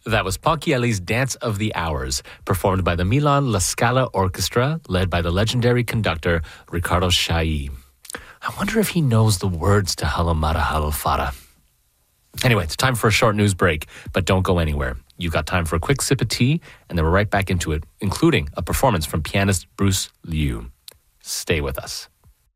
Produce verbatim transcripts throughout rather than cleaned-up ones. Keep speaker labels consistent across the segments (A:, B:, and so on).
A: That was Ponchielli's Dance of the Hours, performed by the Milan La Scala Orchestra, led by the legendary conductor Riccardo Chailly. I wonder if he knows the words to Halamara Halfara. Anyway, it's time for a short news break, but don't go anywhere. You've got time for a quick sip of tea, and then we're right back into it, including a performance from pianist Bruce Liu. Stay with us.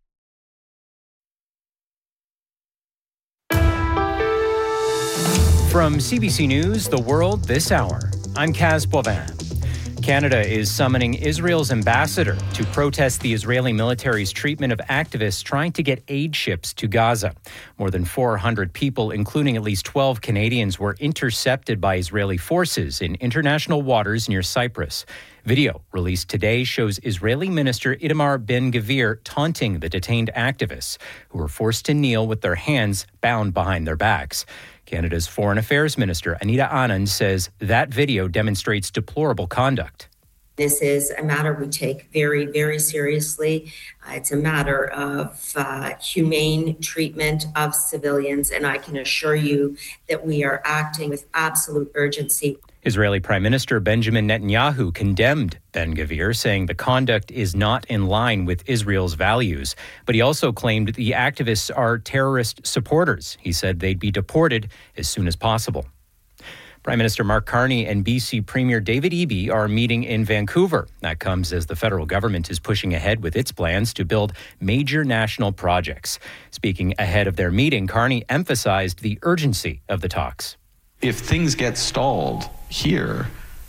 B: From C B C News, The World This Hour, I'm Kaz Boivin. Canada is summoning Israel's ambassador to protest the Israeli military's treatment of activists trying to get aid ships to Gaza. More than four hundred people, including at least twelve Canadians, were intercepted by Israeli forces in international waters near Cyprus. Video released today shows Israeli Minister Itamar Ben-Gvir taunting the detained activists, who were forced to kneel with their hands bound behind their backs. Canada's Foreign Affairs Minister, Anita Anand, says that video demonstrates deplorable conduct.
C: This is a matter we take very, very seriously. Uh, it's a matter of uh, humane treatment of civilians, and I can assure you that we are acting with absolute urgency.
B: Israeli Prime Minister Benjamin Netanyahu condemned Ben-Gvir, saying the conduct is not in line with Israel's values. But he also claimed the activists are terrorist supporters. He said they'd be deported as soon as possible. Prime Minister Mark Carney and B C Premier David Eby are meeting in Vancouver. That comes as the federal government is pushing ahead with its plans to build major national projects. Speaking ahead of their meeting, Carney emphasized the urgency of the talks.
D: If things get stalled here,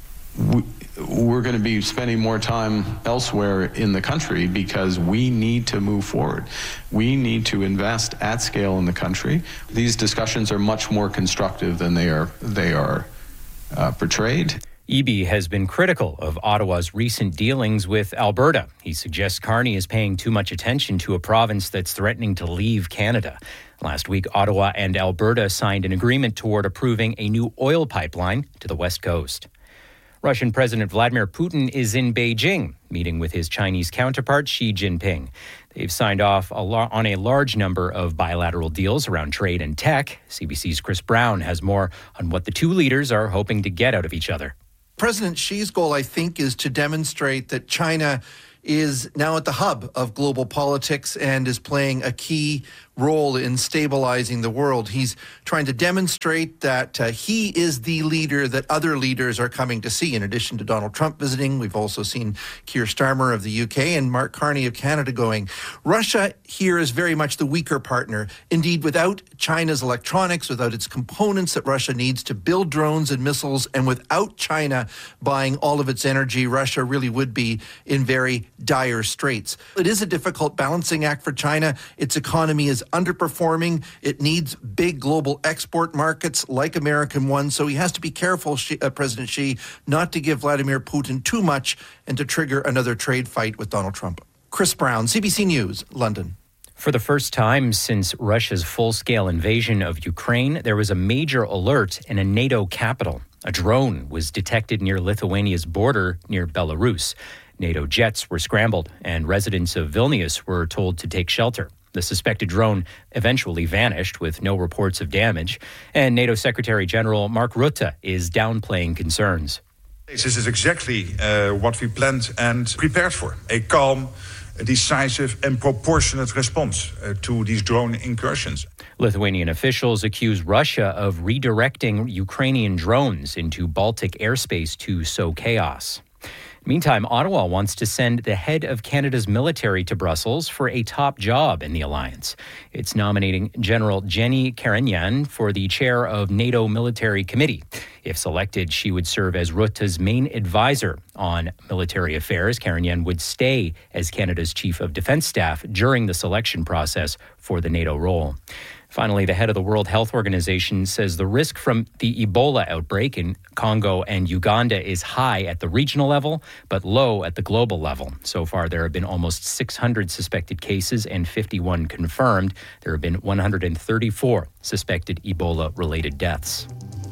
D: we're going to be spending more time elsewhere in the country because we need to move forward. We need to invest at scale in the country. These discussions are much more constructive than they are they are uh, portrayed.
B: Eby has been critical of Ottawa's recent dealings with Alberta. He suggests Carney is paying too much attention to a province that's threatening to leave Canada. Last week, Ottawa and Alberta signed an agreement toward approving a new oil pipeline to the West Coast. Russian President Vladimir Putin is in Beijing, meeting with his Chinese counterpart Xi Jinping. They've signed off a lo- on a large number of bilateral deals around trade and tech. C B C's Chris Brown has more on what the two leaders are hoping to get out of each other.
E: President Xi's goal, I think, is to demonstrate that China is now at the hub of global politics and is playing a key role in stabilizing the world. He's trying to demonstrate that uh, he is the leader that other leaders are coming to see. In addition to Donald Trump visiting, we've also seen Keir Starmer of the U K and Mark Carney of Canada going. Russia here is very much the weaker partner. Indeed, without China's electronics, without its components that Russia needs to build drones and missiles, and without China buying all of its energy, Russia really would be in very dire straits. It is a difficult balancing act for China. Its economy is underperforming. It needs big global export markets like American ones. So he has to be careful, Xi, uh, President Xi, not to give Vladimir Putin too much and to trigger another trade fight with Donald Trump. Chris Brown, C B C News, London.
B: For the first time since Russia's full-scale invasion of Ukraine, there was a major alert in a NATO capital. A drone was detected near Lithuania's border near Belarus. NATO jets were scrambled, and residents of Vilnius were told to take shelter. The suspected drone eventually vanished with no reports of damage, and NATO Secretary General Mark Rutte is downplaying concerns.
F: This is exactly uh, what we planned and prepared for, a calm, decisive and proportionate response uh, to these drone incursions.
B: Lithuanian officials accuse Russia of redirecting Ukrainian drones into Baltic airspace to sow chaos. Meantime, Ottawa wants to send the head of Canada's military to Brussels for a top job in the alliance. It's nominating General Jenny Karayan for the chair of NATO Military Committee. If selected, she would serve as Rutte's main advisor on military affairs. Karayan would stay as Canada's chief of defense staff during the selection process for the NATO role. Finally, the head of the World Health Organization says the risk from the Ebola outbreak in Congo and Uganda is high at the regional level, but low at the global level. So far, there have been almost six hundred suspected cases and fifty-one confirmed. There have been one hundred thirty-four suspected Ebola-related deaths.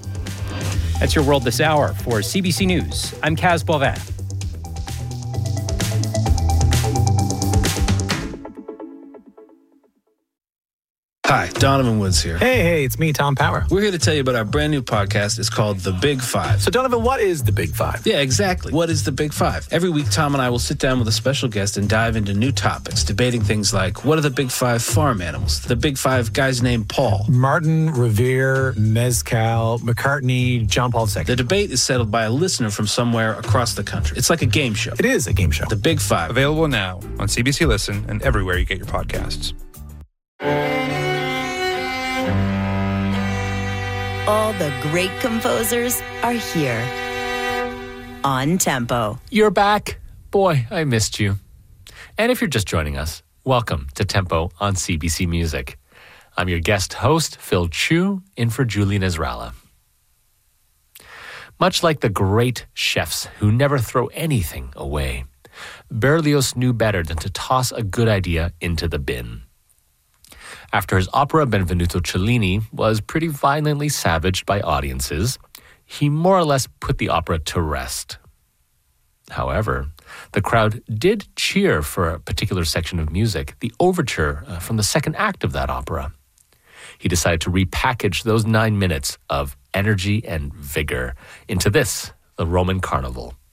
B: That's your World This Hour. For C B C News, I'm Kaz Boivin.
G: Hi, Donovan Woods here.
H: Hey, hey, it's me, Tom Power.
G: We're here to tell you about our brand new podcast. It's called The Big Five.
H: So, Donovan, what is The Big Five?
G: Yeah, exactly. What is The Big Five? Every week, Tom and I will sit down with a special guest and dive into new topics, debating things like, what are the Big Five farm animals? The Big Five guys named Paul.
H: Martin, Revere, Mezcal, McCartney, John Paul the Second.
G: The debate is settled by a listener from somewhere across the country. It's like a game show.
H: It is a game show.
G: The Big Five.
I: Available now on C B C Listen and everywhere you get your podcasts.
J: All the great composers are here on Tempo.
A: You're back. Boy, I missed you. And if you're just joining us, welcome to Tempo on C B C Music. I'm your guest host, Phil Chu, in for Julie Nasrallah. Much like the great chefs who never throw anything away, Berlioz knew better than to toss a good idea into the bin. After his opera Benvenuto Cellini was pretty violently savaged by audiences, he more or less put the opera to rest. However, the crowd did cheer for a particular section of music, the overture uh, from the second act of that opera. He decided to repackage those nine minutes of energy and vigor into this, the Roman Carnival.